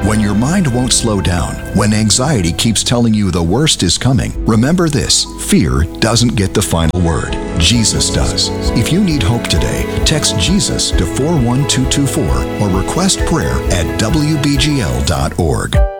When your mind won't slow down, when anxiety keeps telling you the worst is coming, remember this: fear doesn't get the final word. Jesus does. If you need hope today, text Jesus to 41224 or request prayer at WBGL.org.